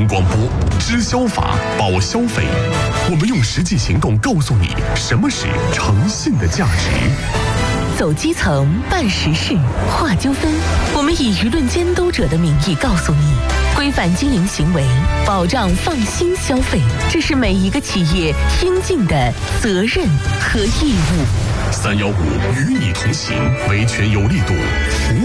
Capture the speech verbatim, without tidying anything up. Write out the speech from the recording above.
听广播，知消法，保消费。我们用实际行动告诉你什么是诚信的价值。 走基层，办实事，化纠纷。我们以舆论监督者的名义告诉你，规范经营行为，保障放心消费，这是每一个企业应尽的责任和义务。 三幺五与你同行，维权有力度。